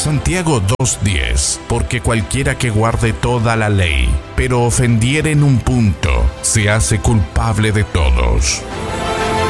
Santiago 2:10, porque cualquiera que guarde toda la ley, pero ofendiere en un punto, se hace culpable de todos.